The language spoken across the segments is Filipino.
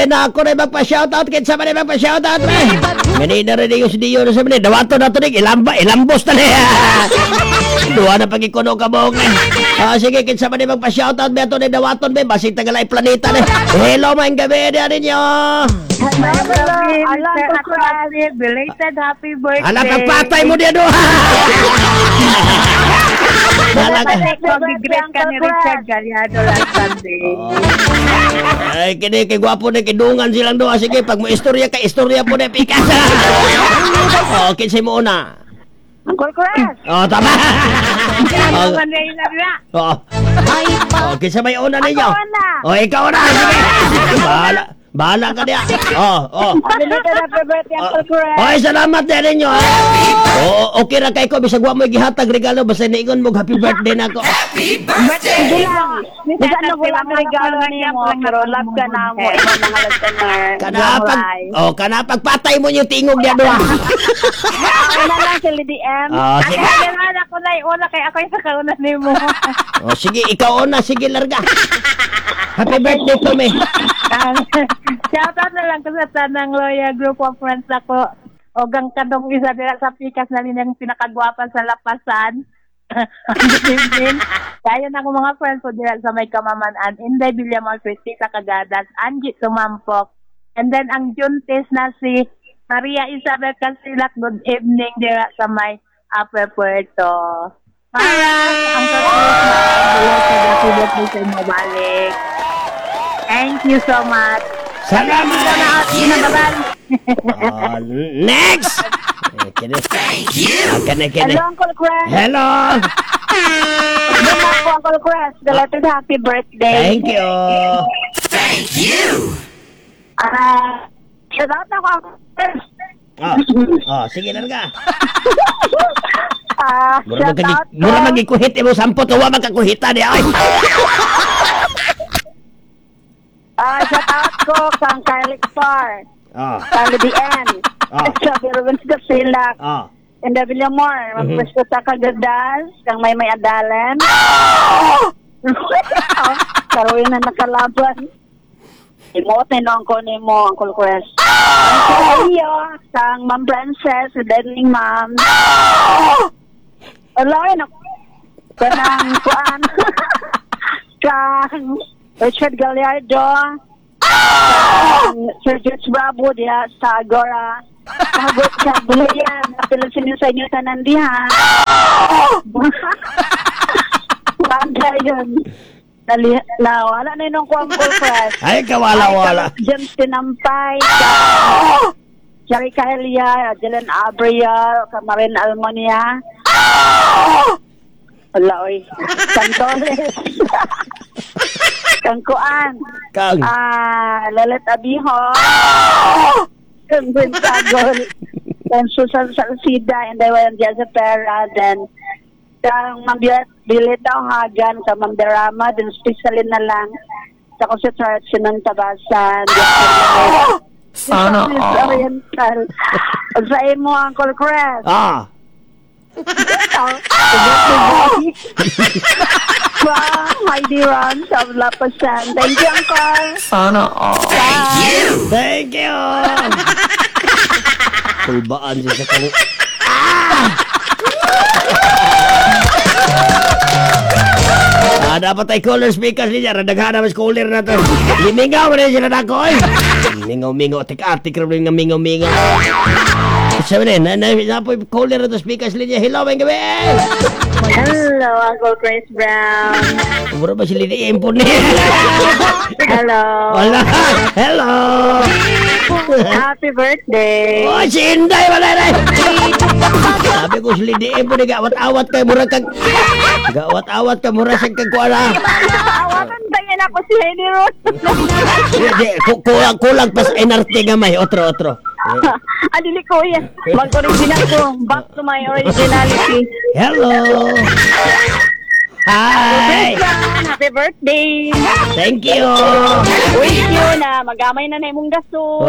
na ako na magpa-shoutout. Kinsa man na magpa-shoutout, pre. Ganina rin yung studio na sa mga. Dawato na ito rin. Ilambos na niya. Duha na pag-ikuno ka mo. Sige, kinsa man na magpa-shoutout. Beto na dawaton, be. Basig tagalay planeta na. Hello, maing gabi na rin nyo. Hello, Alan Patrali. Belated happy birthday. Alam, pagpatay mo niya doon. Mag-greet ka ni Richard Gallardo last Sunday. Ay, kini kay gwapo na kidungan silang doon. Sige, pag mo istorya ka, istorya po na pikas. Kinsay mo una? Uncle Crash. Tama. Ano na yung nabla? Kinsa may una ninyo? Ako na. Ikaw na. Sige. Bahala ka niya. Belated happy birthday, Uncle Crash. Salamat din ninyo. Okay ra kay ko. Bisag wa mo gihatag regalo. Basta niingon mo happy birthday na ako. Happy birthday! Minsan na wala mo regalo niya mo, pero love ka na mo, mga listener. Kanapagpatay mo yung tingog niya doon. Ako na lang si Lady M. Sige. Ako na yung una, kaya ako yung sa kauna ni mo. Sige, ikaw una. Sige, larga. Happy birthday to me. Shoutout na lang ko sa tanang loyal group of friends ako. O gang kadong isa nila sa pikas na rin yung pinakagwapan sa lapasan. Kaya na ko mga friends ko dila sa may kamamanaan. Inday Villamor Christy sa Kagadas. Angie Tumampok. And then ang Juntis na si Maria Isabel Casilak. Good evening dila sa may Upper Puerto. Para ang katulos na mabalik. Thank you so much. Salamat. Next. Thank you! Hello, Uncle Crash. Hello. Hello po, Uncle Crash. Belated happy birthday. Thank you. Thank you! Shout out ako, Uncle Crash. Sige larga. Shout out ko. Mura magikuhit mo sampot o wa magkakuhitan niya. Shout out ko kang Kylie Far. Kylie DN. Sa Virwins Gasilak. And Villamor. Magpwesto ta Kagadas. Kang may adalan. Karoon na nakalaban. Imot na noong ko ni mo, Uncle Crash. Ang iyo, kang Ma'am Princess, deadling ma'am. Alay, kanang kuan. Kang Richard Gallardo. Sir George Bravo diya sa Agora. Magot sa Bulayan. Napilasin niyo sa inyo tanan diha. Wala yun. Wala na yun ang Uncle Crash. Ay, kawala-wala. James Tinampay. Jerry Cahelia. Jelen Abriel. Kamarin Almonia. Wala, oy. Santores. Kang Kuan. Kang. Lalet Abiho. Kang Gwentagol. Kang Susan Salcida. And then Jezepera. Then kang Bilet Hagan. Kang Mamderama. Then specialin na lang. Sa Concentrate Sinang Tabasan. Sana Oriental. Sa imo, Uncle Crash. Heidi Ron sa Lapasan. Thank you, Uncle. Sana all. Thank you. Kulbaan siya sa kong... Dapat ay caller speakers niya. Radaghan naman caller na to. Limingaw mo rin sila na ko eh. Mingaw-mingaw. Atik-atik rin nga mingaw-mingaw. Sabi rin, napoy caller na to speakers niya. Hello, may gabi. Hello, Uncle Chris Brown. Mura ba sila ni-impon niya? Hello. Wala. Hello. Happy birthday. Si Inday, wala na. Sabi ko sila ni-impon niya. Gawat-awat kay mura kag... Gawat-awat ka mura sa kagkuala. Awakan tayo na ako si Heidi Ron. Kulang pas NRT gamay. Otro. Adili ko yan. Mag-original ko. Back to my originality. Hello. Hi. Happy birthday. Thank you. Wish you na magamay na imong gaso.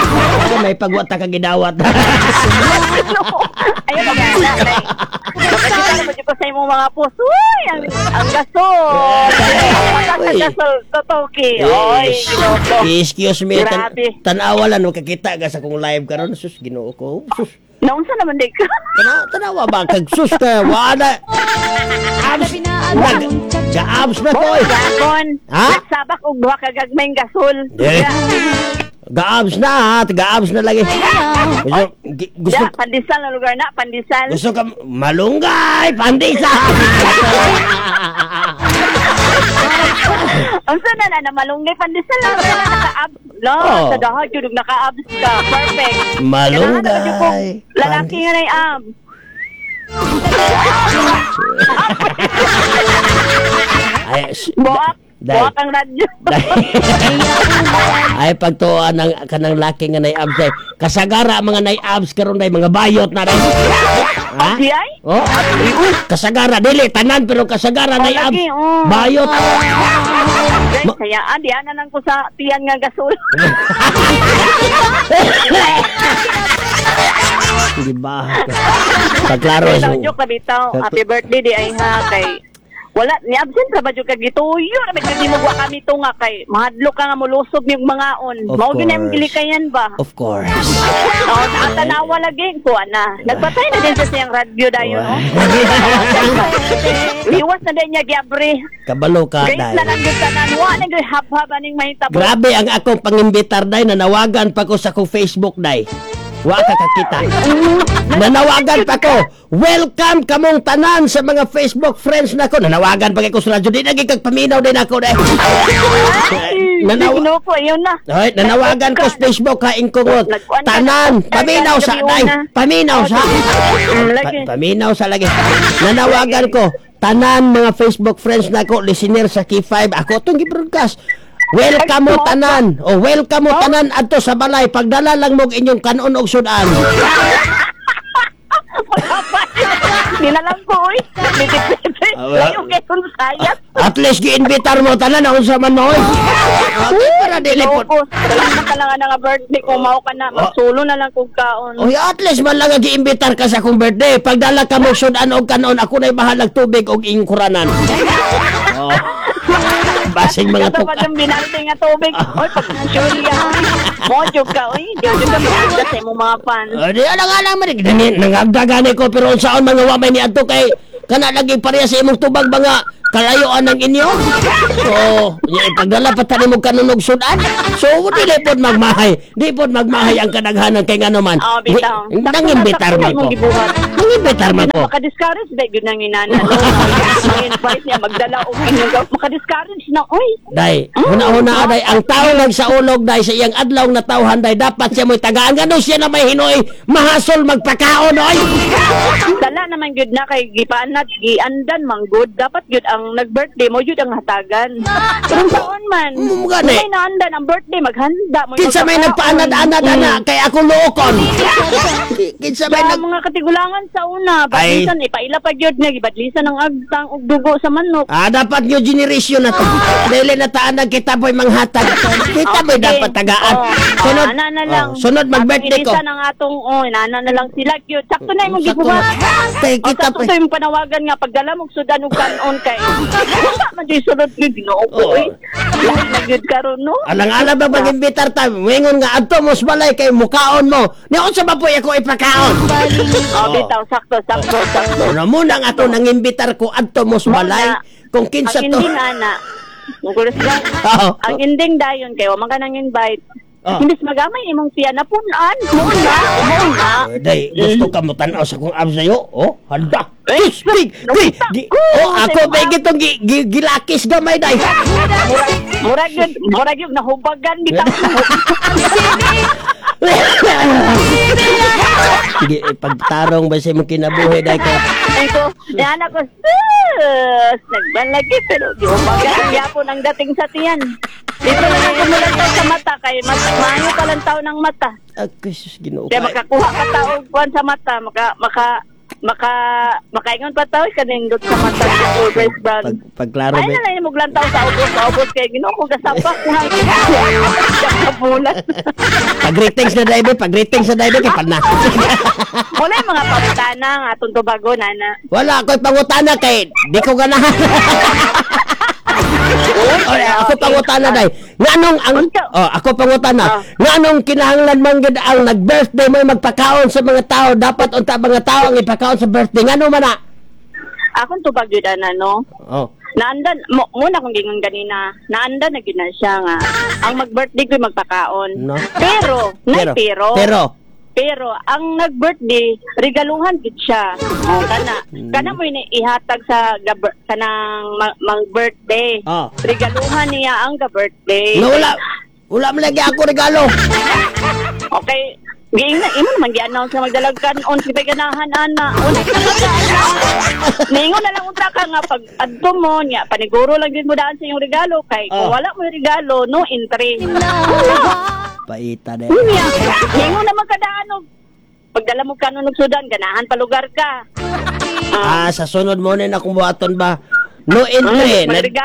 May pagwata ka gidawat. Ayaw magana. Nakita naman ko sa imong mga post. Uy, ang gasol. Ang gasol, totoki. Oy, ginoo. Excuse me, Grabe. tanawa lang, makakita ka sa kong live karon. Sus, ginoo ko. Sus, Naunsa naman di ka? tanawa ba? Kag sus ka, wala. Abs, ga-abs na ko eh. Gakon. Ha? Nagsabak og duha ka gagmayng gasol. Eh. Ga-abs na ha, ga-abs na lagi. Gusto, Ya, pandesal na lugar na, pandesal. gusto ka, malunggay, pandisa. Ang sana na malunggay pandesal na naka-abs. Lo, Oh. sa dahod yun, naka-abs ka. Perfect. Malunggay. Lalaki nga na yung abs. Ay, Buwak. Dahil- Buwak ang radyo. ay pagtuan ng kanang laki nga nay abs ay kasagara mga nay abs karon day mga bayot na rin. Ha? Di ay? Oh, kasagara dili tanan pero kasagara nay abs. lagi, oh. Bayot. Guys, sayaan, diyan na lang ko sa tiyan nga gasol. Di ba? Paglaro Ikaw, so. joke na bitaw. Happy birthday di ay ha kay wala ni absent ra ba jud kag gituyo na may kadi mo wa kami to nga kay mahadlok ka nga molusog yung mga on. Of Mao gyud na course. gilikayan ba? Of course. Oh, nakatanawa lagi ko ana. Nagpatay na din sa siyang radyo dayon. Oh. Liwas na din niya giabre. Kabalo ka Guys day. na lang gyud tanan wa na gyud hab-hab aning mahitabo. Grabe ang akong pangimbitar day nanawagan pa ko sa akong Facebook day. Wa ka kakita. Nanawagan pa ko. Welcome kamong tanan sa mga Facebook friends nako. Nanawagan pa ko sa radyo. Di naging kagpaminaw din ako day. Nanawa ko yun na. Hoy, nanawagan ko sa Facebook ha ingkungot. Tanan, paminaw sa day. Paminaw sa. Lagi. Paminaw sa lagi. Nanawagan ko. Tanan mga Facebook friends nako, listener sa K5. Ako tong gi-broadcast. Welcome mo tanan. O welcome mo tanan adto sa balay. Pagdala lang mo inyong kanon og sudan. Nilalang ko, uy. Litip-litip. wala. Yung kayong sayat. At least gi-invitar mo tanan ako sa manoy. Okay, para dili po. Loko. Salamat ka lang nga birthday ko. Mao ka na. Magsulo na lang kong kaon. Oy, at least man lang gi-imbitar ka sa akong birthday. Pagdala ka mo sudan og kanon, ako na'y bahalag tubig og ing kuranan. Oh. Basing mga Kato pa tuka. yung binalte nga tubig. Uy, pag surely ka. Mojo ka, uy. Diyo ka maganda sa imong mga fans. Di alang-alang man. Nangagdagani ko pero saan mga wamay ni adto kay kana lagi pareha sa imong tubag mga kalayuan ng inyo. So, pagdala pa tani mo kanunog sudan. So, dili pod magmahay. Di pod magmahay ang kadaghanan kay ngano man. Oh, bitaw. Nangimbitar man ko. Nangimbitar man ko. Maka-discourage dahil yun ang inana. Mag-invite niya, magdala o inyong maka-discourage na, uy. Day, huna-huna day ang tao nagsaulog day sa iyang adlaw na tawhan day dapat siya mo'y tagaan. Ganun siya na may hinoy mahasol magpakaon oy. Dala naman gyud na kay gipaanat giandan man good dapat gyud ang nag-birthday mo gyud ang hatagan. Pero taon man. Gani. May naandan ang birthday maghanda mo. Kinsa may nagpaanad-anad ana kay ako luokon. Kinsa may Sa nag mga katigulangan sa una, badlisan ipaila pa gyud nga gibadlisan ang agtang ug dugo sa manok. dapat new generation na to. Dili na taanag kita boy manghatag. Kita boy sige. dapat tagaan. Sunod. Ana na lang. Sunod mag-birthday ko. Ilisan ang atong inana na lang sila gyud. Sakto na imong Sakto gibuhat. na. Tay, kita Sakto pa. to yung panawagan nga pagdala mong sudan ug kanon kay. Wala man di sunod gyud Ginoo ko Oo. eh. Lahat na gyud karon no. Alang-alang ba mag-imbitar ta? Wingon nga adto mo sa balay kay mukaon mo. Ni unsa ba poy ako ipakaon? Oh, bitaw sakto. Ano mo nang ato nang imbitar ko adto mo sa balay kung kinsa Ang to. ending ana. Mugulos lang. Oo. Ang ending dayon kay wa man ka nang invite. Oh. Imbis magamay imong siya na punan. Muna. Day, gusto ka mo tanaw sa kong abs sa'yo? Oh, handa. Eh, Oh, ako ba gitong gilakis gamay, day. Murag yun, nahubagan bitaw. Sige, pagtarong ba sa mong kinabuhi, day ko? Ito, yan ako, sus, nagbalagi, pero di hubagan ang yapon ang dating sa tiyan. Dito lang ako mulantaw sa mata, kay maayo ka lang tao ng mata. Ako, sus, ginoo Kaya ka. makakuha ka tao kuwan sa mata, makaingon pa tao, kanindot sa mata sa Always Brand. Pagklaro Ay ba? na lang yung muglantaw sa ubos kay Ginoo ko gasapak na. Namulat. Pag-greetings na day, pag-greetings na day, kay pana. Wala yung mga pangutana nga atong tubago, nana. Wala ako'y pangutana kay di ko ganahan. Ako pangutana day. Nganong ang ako pangutana. Nganong kinahanglan man gid ang nag-birthday mo magpakaon sa mga tao, dapat unta mga tao ang ipakaon sa birthday. Ngano man na? Akong tubag yun, no? Oh. Naandan, muna kong gingon ganina, naandan na gina siya nga. Ang mag-birthday ko magpakaon. No. Pero, ang nag-birthday, regaluhan gid siya. O, kana mo yun ihatag sa kanang mag-birthday. Oh. Regaluhan niya ang ga-birthday. No, wala man lagi ako regalo. Okay. Imo naman gi-announce na magdalagkan on si ganahan ana. Ningon na lang unta ka nga pag adto mo nya paniguro lang din mo daan sa iyong regalo kay kung wala mo yung regalo no entry. Paita de. Ningon naman kadaan og pagdala mo kanon og sudan ganahan pa lugar ka. Sa sunod mo na akong buhaton ba? No entry.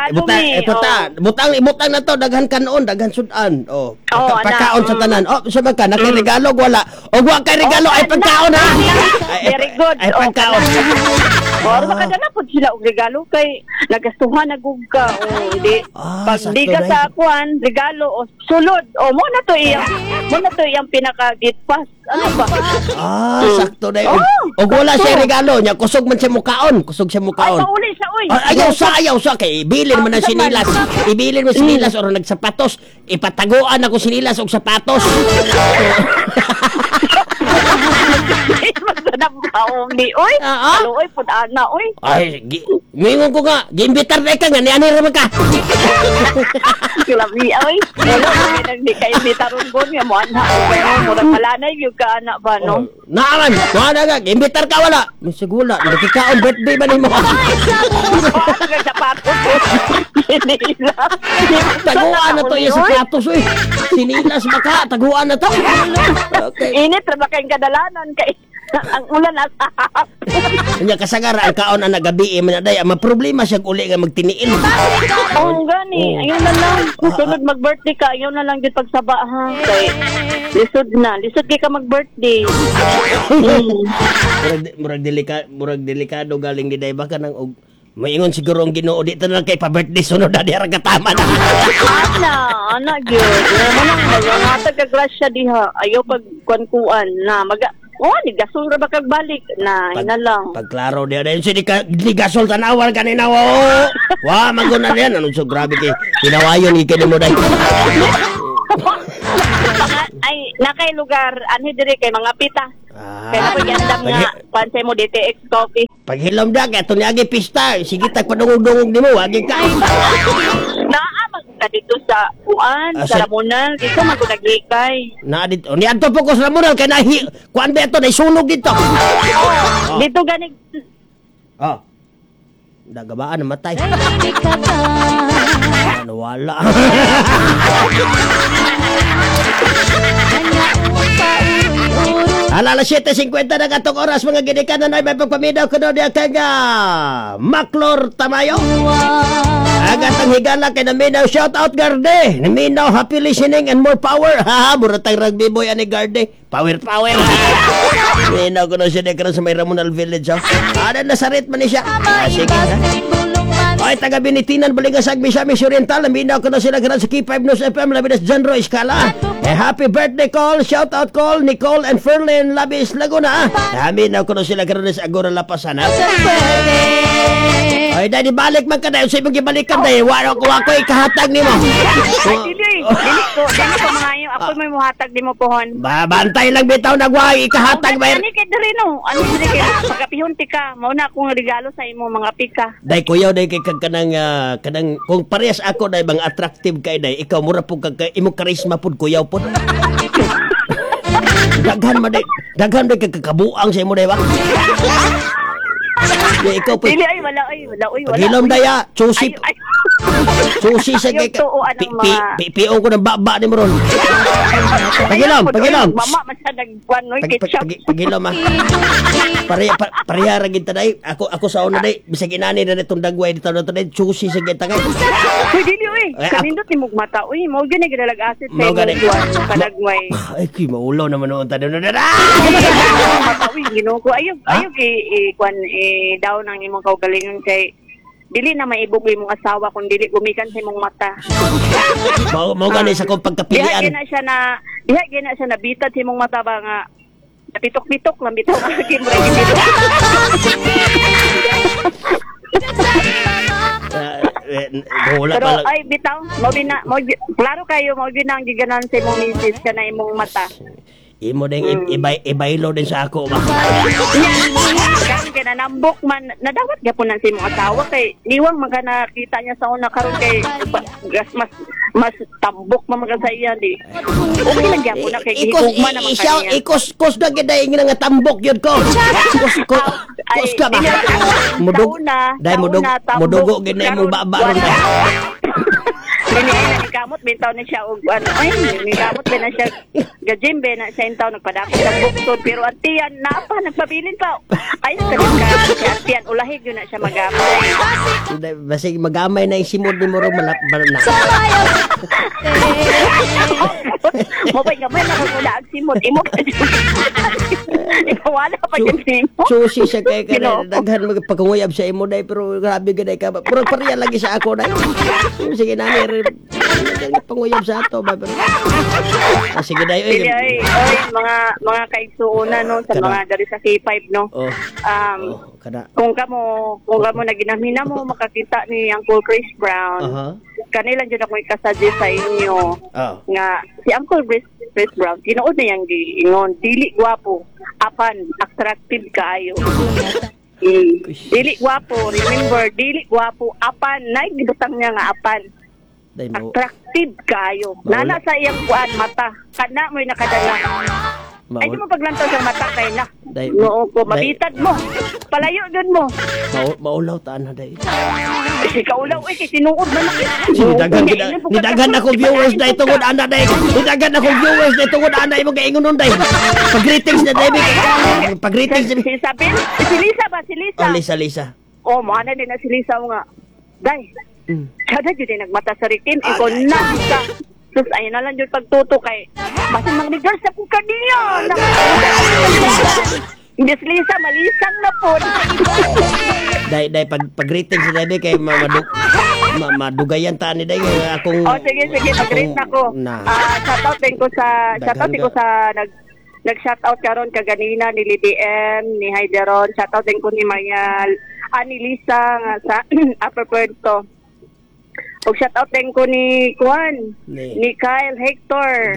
Butang na to daghan kanon, daghan sudan. Pagkaon sa tanan. Sabi ka nakiregalo wala. Og wa kay regalo ay pagkaon ha. Very good. Ay pagkaon. Or makadala po sila og regalo kay nagastuhan na gug ka. Pag di ka sa kuan regalo o sulod. Mo na to iyang pinaka gift pass. Ano ba? Sakto na yun. Og wala siya regalo niya, kusog man siya mukaon. Ay, mauli siya, uy. Ayaw sa kay ibilin mo ng sinilas. Ibilin mo sinilas or nagsapatos. Ipataguan ako sinilas og sapatos. Magsanap ka, umi, uy. Uy, pud-ana, uy. Ay, mingon ko nga, giimbitar na ka nga, ni-ani raman ka. Kulabi, uy. Wala, kaya di ka imbitaron ko niya mo, anak. Murang malanay yung ka, anak ba, no? Naaman, nga, giimbitar ka wala. Sigula, nakikaon birthday ba ni mo? Sapatos, sinilas. Taguan na to yung sapatos, uy. Sinilas baka, taguan na to. Init, traba kayong kadalanan kay ang ulan nasa Kanya kasagara ang kaon ang nagabi manaday ang problema siya uli nga magtiniil. Gani, ayun na lang. Sunod mag-birthday ka, ayun na lang din pagsaba ha. Kay lisod kay ka mag-birthday. murag delikado galing di day baka nang maingon siguro ang Ginoo dito na lang kay pa-birthday sunod na diha katama na. Ana gyud. Manang hatag ka grasya diha. Ayaw pag kuan na ni gasol ra ba kag balik na ina lang. Pagklaro diha dayon si di gasol tanawal kanina wa maguna diyan anong so grabe kay tinawayon ikay mo day. Ay nakay lugar anhi diri kay mga pita. Kaya pagyandam nga pansay mo DTX coffee. Paghilom da kay ato niagi pista sige tag padungog-dungog nimo wagi ka. Naa magka dito sa kuan sa Ramonal dito magkunagikay. Na dito ni adto po ko sa Ramonal kay nahi kuan ba ato naisunog dito. Dito gani. Dagabaan na matay. Ano wala. Alas 7:50 na katong oras mga ginikanan ay may pagpaminaw ko doon kay Maklor Tamayo. Agatang higala kay naminaw shout out Garde. Naminaw happy listening and more power. Buratang rugby boy ani Garde. Power. Naminaw ko na siya dekran sa may Ramonal Village. Ada nasarit man ni siya. Sige ha. Ay, taga Binitinan, Balingasag, Misamis Oriental. Naminaw ko na sila karan sa K5 News FM, Labidas Janro Escala. Happy birthday call, shout out call, Nicole and Ferlin Labis Laguna. Naminaw ko na sila karan sa Agora Lapasan. Ay, dahil balik man ka na. Sa ibang ibalikan na wala ko ikahatag ni mo. Dili ko mga iyo. Ako may muhatag di mo pohon. Bantay lang bitaw nagway ikahatag ba? Ani kay diri no. Ani diri kay magapihon tika. Mao na akong regalo sa imo mga pika. Dai kuyaw dai kay kanang kung parehas ako dai bang attractive kay dai ikaw mura pug kay imong charisma pud kuyaw pud. Daghan dai kakabuang sa imo dai ba? Ikaw pud. Dili ay wala. Pagilom daya, chusip. Susi sa kay Yung tuuan ng mga- piong ko ng baba ni mo ron. Pagilom. Mama, masa nagkuhan, no? Ketchup. Pagilom ah. Pareha ra gid taday. Ako sa una day bisag inani na itong dagway dito na taday. Susi sa kita kay. Uy, dili, uy. Eh, Kanindot ni mugmata. Uy, mo gani ginalag asit sa Mao imong gani. kuwan, kadagway. Ay, ki maulaw naman noon taday. Mata, uy, ginoo ko. Ayog kuwan, daw ng imong kaugalingon kay dili na maibog imong asawa kung dili gumikan sa imong mata. Mao gani sa kong Diha pagkapilian. gina siya nabitad sa imong mata ba nga napitok-pitok lang bitaw ka mo rin Wala Pero pala. ay bitaw, klaro kayo mo ginang giganan sa imong misis ka na imong mata. Imo ding ibaylo din sa ako ba. Kan kaya nambok man nadawat gyapon na sa imong asawa kay liwang man ka nakita niya sa una karon kay mas tambok man mga sa iya di. Okay lang gyapon na kay gihugma naman kaniya. Ikos na gid nga nga tambok yun ko. Kos ka ba? Mudug. Dai mudugo gid na imong baba ron. Dili ay nanikamot bintaw na siya og ano ay nanikamot ba na siya gajimbe na siya intaw nagpadako sa buktod pero atiyan napa nagpabilin pa ay sa si atiyan ulahig yun na siya magamay. Basig magamay na yung simod ni mo ron na. Mo pa gamay na ko na ag simod imo ka. Ipawala pa gyud nimo. Susi siya kay kana daghan magpagunguyab sa imo dai pero grabe gid ka ba. Pero pareha lagi sa ako dai. Sige na ni panguyab sa ato ba. Sige dai Dili ay mga kaigsuuna no sa Kada. mga dari sa K5 no. Oh. Kada. Kung kamo naginamina mo makakita ni Uncle Chris Brown. Aha. Kanila jud ako ikasuggest sa inyo Oh. nga si Uncle Chris Brown tinuod na yang giingon dili gwapo apan attractive kaayo. Dili gwapo, remember dili gwapo apan nay gibutang niya nga apan Dai mo. attractive kaayo. Mawala. Nana sa iyang kuan mata kana mo'y nakadala. Ay di mo paglantaw sa mata kay na. Dai- Noo ko dai- mabitad mo. Palayo gud mo. Maulaw taan na dai. Ikaw ulaw kay sinuod man. Nidagan ako viewers dai tungod ana dai. Nidagan ako viewers dai tungod ana imo gaingon nun dai. Pag-greetings na dai. Pag-greetings Si Isabel, si Lisa ba si Lisa? Oh, Lisa. Oh, maana din na si Lisa mo nga. Day. Kada jud din nagmata sa rikim iko na ka. Sus ayun na lang jud pagtuto kay basin mang nigers sa kung kaniya. Hindi si Lisa malisang na po. Dai pag-greetings na dai kay madugayan taan ni dai akong Oh sige pag-greet na ko. Shoutout din ko sa nag-shoutout karon kaganina ni Lady M, ni Heideron, shoutout din ko ni Maria ni Lisa nga sa Upper Puerto. Og shoutout din ko ni Juan, ni Kyle Hector.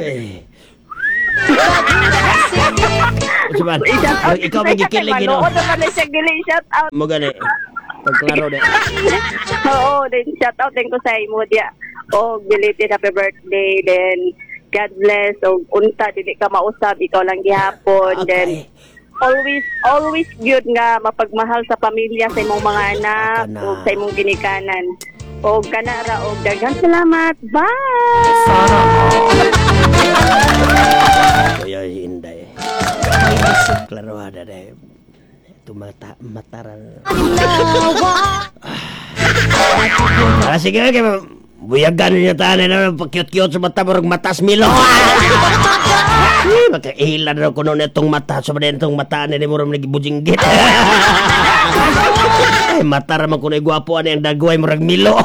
Saban, ikaw magikilig ino. Manood naman na siya gili shoutout. Mo gani. Pagklaro de. Oo, then shoutout din ko sa imo dia. Og belated happy birthday, then God bless. Og unta dili ka mausab, ikaw lang gihapon. Then always good nga mapagmahal sa pamilya sa imong mga anak o sa imong ginikanan. O kanara o daghang salamat. Bye! Kuya Inday. Klaro ada dai. Itu mataran. Sige kay buyagan niya tanan na cute-cute sa mata murag matas milo. Makaila na ko noon itong mata sa mga itong mata ni murag nagibujinggit. Ay mata ra man kuno gwapo ani ang dagway murag milo.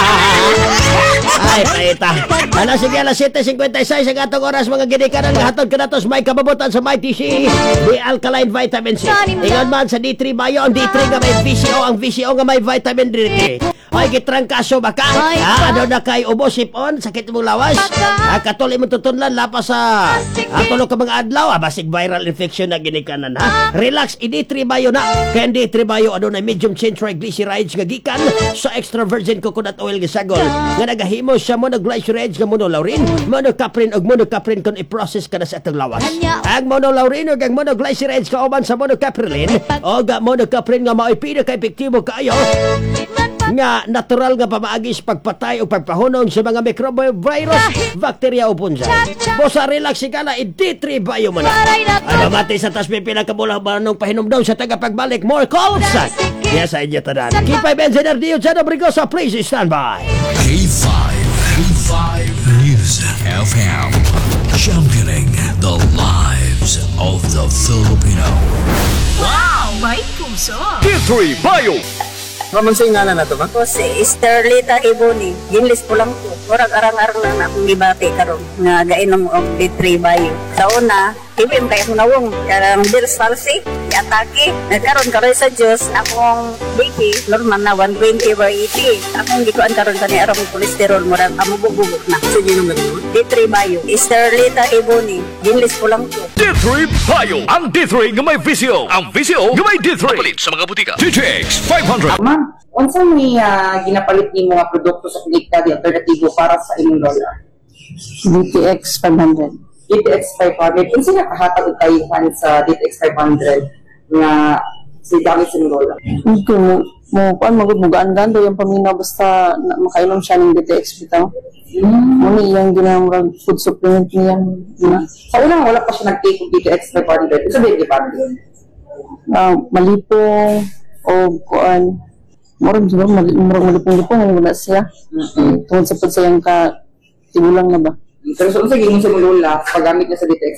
Ay paita. Ano sige alas 7:56 ang atong oras mga ginikanan nga hatod kanatos may kababutan sa My TC di Alkaline Vitamin C. Ingon man sa D3 Bio ang D3 nga may VCO ang VCO nga may vitamin D3. Ay gitrangkaso baka ano na kay ubo sipon sakit mo lawas. Katuli mo tutunlan lapas sa tulo ka mga adlaw basig viral infection na ginikanan ha. Relax D3 Bio na. Kay D3 Bio adunay medium chain triglycerides nga gikan sa extra virgin coconut oil gisagol nga nagahimo siya monoglycerides nga monolaurin, monocaprin ug monocaprin kon i-process kada sa atong lawas. Ang monolaurin ug ang monoglycerides kauban sa monocaprilin o monocaprin nga mao pinaka epektibo kaayo nga natural nga pamaagis pagpatay o pagpahunon sa mga microvirus, bacteria o fungi. Bosa relax ka na D3 Bio mo na. Ano mati sa tasmi pinakabulang banong pahinumdaw sa tagapagbalik more calls. Yes, sa inyo tanan. Keep 5 Engineer Dio Chano Brigosa, please stand by. K5 News FM, championing the lives of the Filipino. Wow! May puso! D3 Bio. Mamunsay nga na to ba? Ako si Esterlita Iboni. Ginlis po lang po. Murag arang-arang lang na akong gibati karon nga gainom og D3 Bio. Sa una, ibim kay akong nawong karang Bell's palsy, atake. Nagkaroon karon sa Diyos, akong BP normal na 120/80. Akong gikuan karon kani arang cholesterol murag amubugubog na. Sige nung ganun. D3 Bio. Esterlita Iboni. Ginlis po lang po. D3 Bio. Ang D3 nga may visyo. Ang visyo nga may D3. Palit sa mga butika. DTX 500. Ma'am, unsa may ginapalit ni mga produkto sa klinika di alternatibo para sa inyong lola? DTX 500. DTX 500. Unsa nga kahatag og kayuhan sa DTX 500 nga si gamit sa inyong lola? Okay, mo magbugaan do yung paminaw basta makainom siya ng DTX bitaw. Muni yung ginamurag food supplement niya. Sa unang wala pa siya nag-take og DTX 500. Unsa ba yung gipamilya? Malipong o kuan. Murag siguro malipong-lipong ang wala siya. Tungod sa pud sayang ka tigulang na ba? Pero so, unsa gingon sa inyong lola paggamit niya sa DTX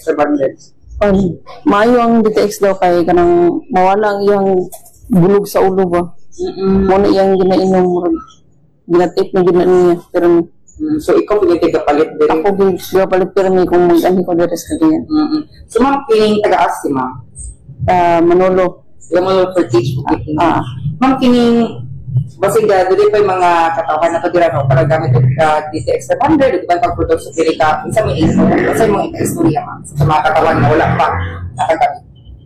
500? Maayo ang DTX daw kay kanang mawala ang iyang bulog sa ulo ba. Muna iyang ginainom murag ginatip na niya pero So ikaw pinitay kapalit din. ako gipalit pero may kung mag-ani ko dere sa kanya. So ma'am, kining taga-as si ma'am. Manolo. Yung mga for teach mo kining. Ah. Ma'am, kining basig dili pa yung mga katawhan na to dira no para gamit og DTX 500 ug ibang pagprodukto sa kilika. Isa may info, isa mo istorya ma'am sa mga katawhan na wala pa nakagamit.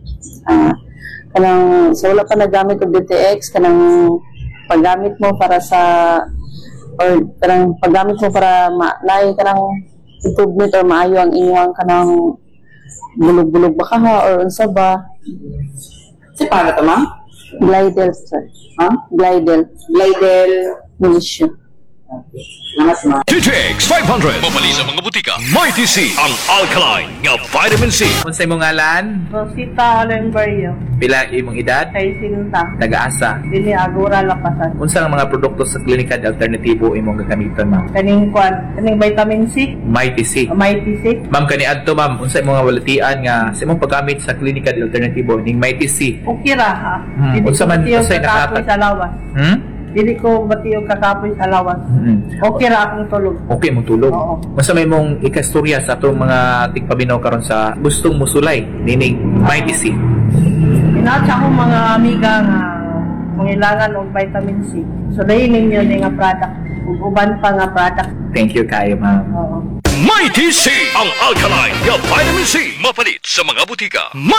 Kanang so wala pa nagamit og DTX kanang paggamit mo para sa or kanang paggamit mo para naay kanang improvement or maayo ang inyong kanang bulog-bulog ba ka ha or unsa ba Si paano to ma'am? glidel sir glidel munition. Namas ma'am. DTX 500. Mapali sa mga butika. Mighty C. Ang alkaline nga vitamin C. Unsay mong ngalan? Rosita Alenbarrio, Pila imong edad? kay Sinta, Taga-asa. dili Agora Lapasan. Unsa ang mga produkto sa klinika de alternatibo imong gagamiton, ma'am? Kaning vitamin C, Mighty C. Mighty C, Ma'am, kani adto ma'am, unsa imong mga walatian nga sa imong paggamit sa klinika de alternatibo ning Mighty C? okay ra ha. Dili Unsa ko man batiyo unsay kakapoy nakahatag? sa lawas. Dili ko batiyo kakapoy sa lawas. Okay ra akong tulog. Okay mong tulog. Oo. Unsa may mong ikastorya sa atong mga tigpaminaw karon sa gustong musulay nining Mighty C? Inatsa ko mga amiga nga mangailangan og vitamin C. So dahil ninyo nga product ug uban pa nga product. Thank you kayo, ma'am. Oo. Mighty C. Ang alkaline nga vitamin C. Mapalit sa mga butika.